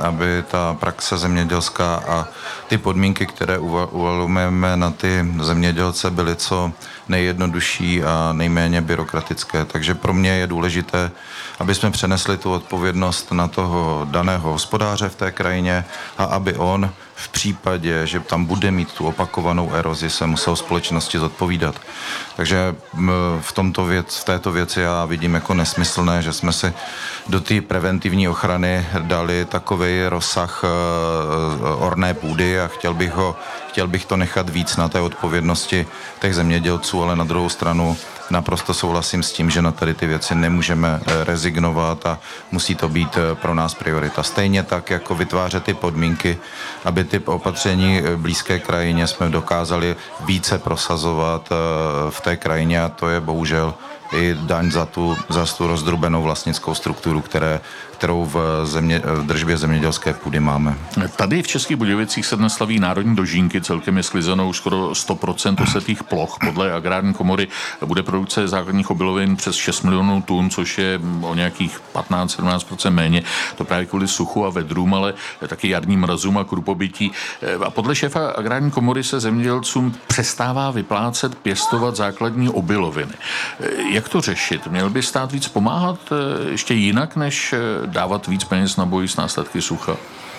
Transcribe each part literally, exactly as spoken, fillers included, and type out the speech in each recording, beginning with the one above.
aby ta praxe zemědělská a ty podmínky, které uvalujeme na ty zemědělce, byly co nejjednodušší a nejméně byrokratické. Takže pro mě je důležité, aby jsme přenesli tu odpovědnost na toho daného hospodáře v té krajině a aby on v případě, že tam bude mít tu opakovanou erozi, se musel společnosti zodpovídat. Takže v, tomto věc, v této věci já vidím jako nesmyslné, že jsme si do té preventivní ochrany dali takovej rozsah orné půdy a chtěl bych, ho, chtěl bych to nechat víc na té odpovědnosti těch zemědělců, ale na druhou stranu naprosto souhlasím s tím, že na tady ty věci nemůžeme rezignovat a musí to být pro nás priorita. Stejně tak, jako vytvářet ty podmínky, aby ty opatření blízké krajině jsme dokázali více prosazovat v té krajině a to je bohužel i daň za tu, za tu rozdrubenou vlastnickou strukturu, které, kterou v, země, v držbě zemědělské půdy máme. Tady v Českých Budějovicích se dnes slaví národní dožínky, celkem je sklizenou skoro sto procent osetých ploch. Podle agrární komory bude produkce základních obilovin přes šest milionů tun, což je o nějakých patnáct až sedmnáct procent méně. To právě kvůli suchu a vedrům, ale taky jarním mrazům a krupobytí. A podle šéfa agrární komory se zemědělcům přestává vyplácet pěstovat základní obiloviny. Jak to řešit? Měl by stát víc pomáhat ještě jinak, než dávat víc peněz na boj s následky sucha?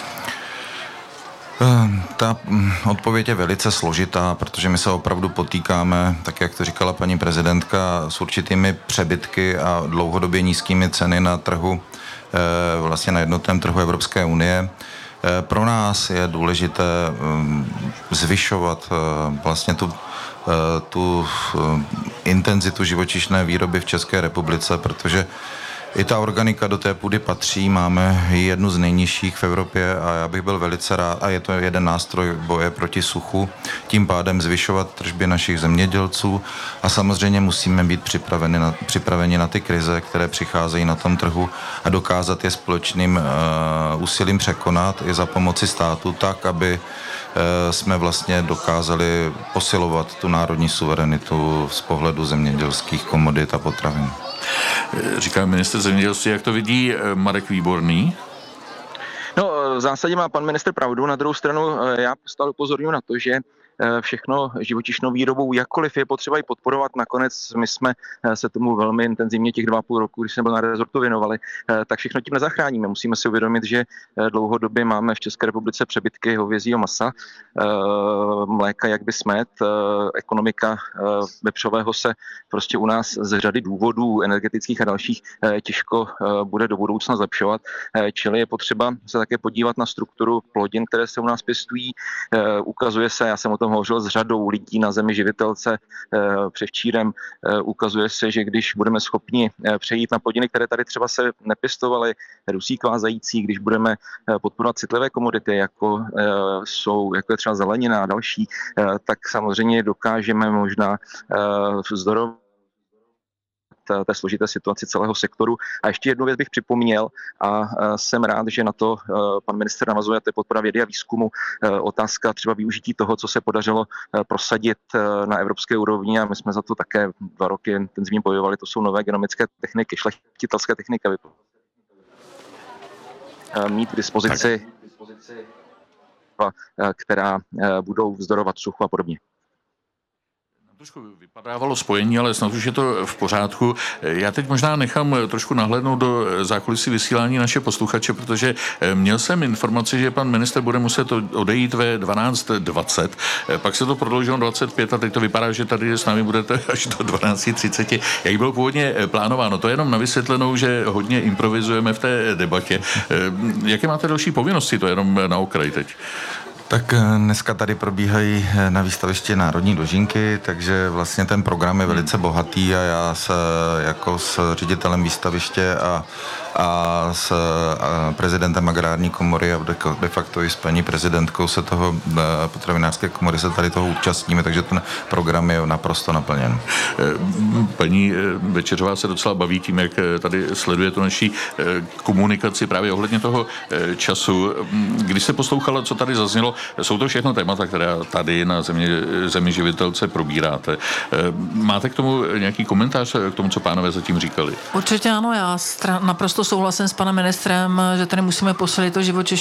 Ta odpověď je velice složitá, protože my se opravdu potýkáme, tak jak to říkala paní prezidentka, s určitými přebytky a dlouhodobě nízkými ceny na trhu, vlastně na jednotném trhu Evropské unie. Pro nás je důležité zvyšovat vlastně tu tu intenzitu živočišné výroby v České republice, protože i ta organika do té půdy patří, máme jednu z nejnižších v Evropě a já bych byl velice rád, a je to jeden nástroj boje proti suchu, tím pádem zvyšovat tržby našich zemědělců a samozřejmě musíme být připraveni na, připraveni na ty krize, které přicházejí na tom trhu a dokázat je společným uh, úsilím překonat i za pomoci státu tak, aby uh, jsme vlastně dokázali posilovat tu národní suverenitu z pohledu zemědělských komodit a potravin. Říká ministr zemědělství, jak to vidí Marek Výborný? No, v zásadě má pan ministr pravdu, na druhou stranu já stále upozorňuji na to, že všechno živočišnou výrobou, jakkoliv je potřeba ji podporovat. Nakonec my jsme se tomu velmi intenzivně těch dva a půl roku, když jsme byl na rezortu věnovali, tak všechno tím nezachráníme. Musíme si uvědomit, že dlouhodobě máme v České republice přebytky hovězího masa, mléka jak by smet, ekonomika vepřového se prostě u nás z řady důvodů energetických a dalších těžko bude do budoucna zlepšovat. Čili je potřeba se také podívat na strukturu plodin, které se u nás pěstují. Ukazuje se, já jsem o tom hovořil s řadou lidí na zemi živitelce převčírem, ukazuje se, že když budeme schopni přejít na plodiny, které tady třeba se nepěstovaly, dusík vázající, když budeme podporovat citlivé komodity, jako jsou, jako je třeba zelenina a další, tak samozřejmě dokážeme možná vzdorovat té složité situaci celého sektoru. A ještě jednu věc bych připomněl a jsem rád, že na to pan ministr navazuje, to je podpora vědy a výzkumu. Otázka třeba využití toho, co se podařilo prosadit na evropské úrovni a my jsme za to také dva roky intenzivně bojovali, to jsou nové genomické techniky, šlechtitelské techniky. Mít k dispozici, která budou vzdorovat suchu a podobně. Trošku vypadávalo spojení, ale snad už je to v pořádku. Já teď možná nechám trošku nahlédnout do zákulisí vysílání naše posluchače, protože měl jsem informaci, že pan ministr bude muset odejít ve dvanáct dvacet, pak se to prodloužilo dvacet pět a teď to vypadá, že tady s námi budete až do dvanáct třicet. Jak bylo původně plánováno? To je jenom na vysvětlenou, že hodně improvizujeme v té debatě. Jaké máte další povinnosti? To je jenom na okraj teď. Tak dneska tady probíhají na výstavišti národní dožínky, takže vlastně ten program je velice bohatý a já se jako s ředitelem výstaviště a, a s a prezidentem agrární komory a de facto i s paní prezidentkou se toho potravinářské komory se tady toho účastníme, takže ten program je naprosto naplněn. Paní Večeřová se docela baví tím, jak tady sleduje tu naší komunikaci právě ohledně toho času. Když se poslouchala, co tady zaznělo, jsou to všechno témata, která tady na zemi, zemi živitelce probíráte. Máte k tomu nějaký komentář, k tomu, co pánové zatím říkali? Určitě ano, já naprosto souhlasím s panem ministrem, že tady musíme posilit to živočišné